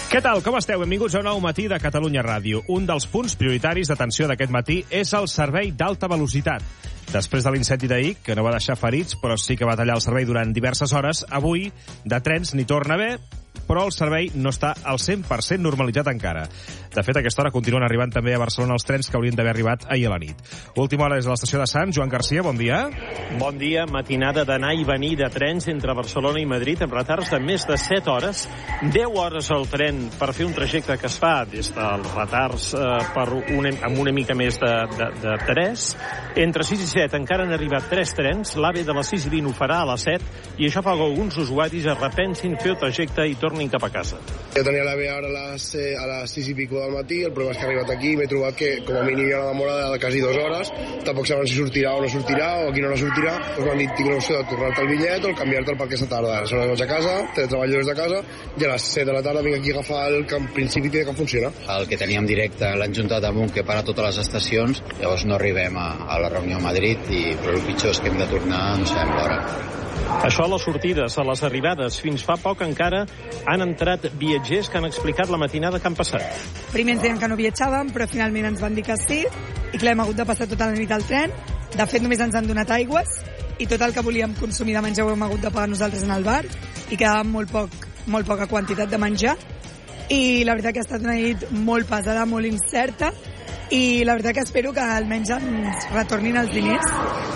Què tal, com esteu? Benvinguts a un nou matí de Catalunya Ràdio. Un dels punts prioritaris d'atenció d'aquest matí és el servei d'alta velocitat. Després de l'incendi d'ahir, que no va deixar ferits, però sí que va tallar el servei durant diverses hores, avui de trens n'hi torna a haver, però el servei no està al 100% normalitzat encara. De fet, a aquesta hora continuen arribant també a Barcelona els trens que haurien d'haver arribat ahir a la nit. Última hora des de l'estació de Sants. Joan Garcia, bon dia. Bon dia. Matinada d'anar i venir de trens entre Barcelona i Madrid amb retards de més de 7 hores. 10 hores al tren per fer un trajecte que es fa des dels retards amb una mica més de 3. Entre 6 i 7 encara han arribat 3 trens. L'AVE de les 6 i 20 ho farà a les 7 i això fa que alguns usuaris es repensin fer el trajecte i tornin cap a casa. Jo tenia l'AVE ara a les 6 i pico del matí, el problema és que he arribat aquí i m'he trobat que com a mínim hi ha una demora de quasi 2 hores, tampoc saben si sortirà o no sortirà o a quina hora sortirà, doncs m'han dit tinc l'opció de tornar-te el bitllet o canviar-te perquè és tarda. Aleshores vaig a casa, treballo des de casa i a les 7 de la tarda vinc aquí a agafar el que en principi té que funcionar. El que teníem directe l'han juntat amb un que para totes les estacions, llavors no arribem a la reunió a Madrid, però el pitjor és que hem de tornar no sabem l'hora. Això a les sortides, a les arribades. Fins fa poc encara han entrat viatgers que han explicat la matinada que han passat. Primer ens deien que no viatjàvem, però finalment ens van dir que sí. I clar, hem hagut de passar tota la nit al tren. De fet, només ens han donat aigües i tot el que volíem consumir de menjar ho hem hagut de pagar nosaltres en el bar i quedava molt poca quantitat de menjar. I la veritat que ha estat una nit molt pesada, molt incerta i la veritat que espero que almenys ens retornin els diners.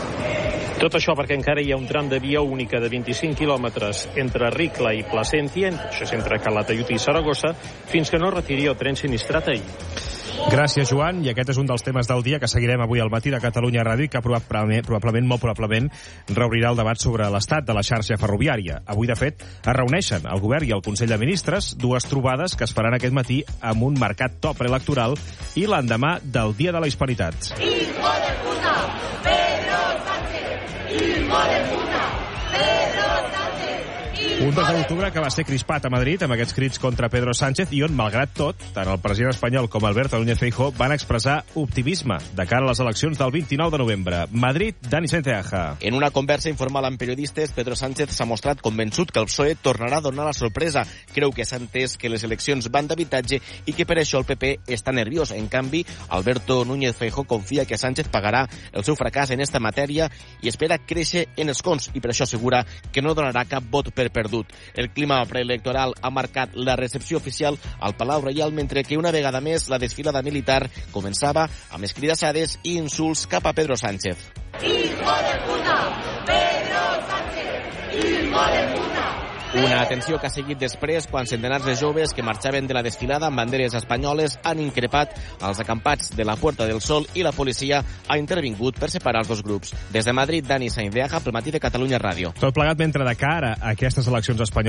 Tot això perquè encara hi ha un tram de via única de 25 quilòmetres entre Ricla i Plasencia, això és entre Calatayud i Saragossa, fins que no retiri el tren sinistrat ahir. Gràcies, Joan, i aquest és un dels temes del dia que seguirem avui al matí de Catalunya Ràdio i que probablement, molt probablement, reobrirà el debat sobre l'estat de la xarxa ferroviària. Avui, de fet, es reuneixen el govern i el Consell de Ministres, dues trobades que es faran aquest matí amb un marcat to preelectoral i l'endemà del Dia de la Hispanitat. ¡Hijo de puta! ¡Pedro Sánchez! ¡Hijo de puta! ¡Pedro Sánchez! Un 2 d'octubre que va ser crispat a Madrid amb aquests crits contra Pedro Sánchez i on, malgrat tot, tant el president espanyol com Alberto Núñez Feijóo van expressar optimisme de cara a les eleccions del 29 de novembre. Madrid, Dani Santeaja. En una conversa informal amb periodistes, Pedro Sánchez s'ha mostrat convençut que el PSOE tornarà a donar la sorpresa. Creu que s'ha entès que les eleccions van d'habitatge i que per això el PP està nerviós. En canvi, Alberto Núñez Feijóo confia que Sánchez pagarà el seu fracàs en esta matèria i espera créixer en escons i per això assegura que no donarà cap vot per perdut. El clima preelectoral ha marcat la recepció oficial al Palau Reial, mentre que una vegada més la desfilada militar començava amb escridassades i insults cap a Pedro Sánchez. ¡Hijo de puta! ¡Pedro Sánchez! ¡Hijo de puta! Una atenció que ha seguit després quan centenars de joves que marxaven de la desfilada amb banderes espanyoles han increpat els acampats de la Puerta del Sol i la policia ha intervingut per separar els dos grups. Des de Madrid, Dani Sandeaja, pel matí de Catalunya Ràdio. Tot plegat mentre de cara a aquestes eleccions espanyoles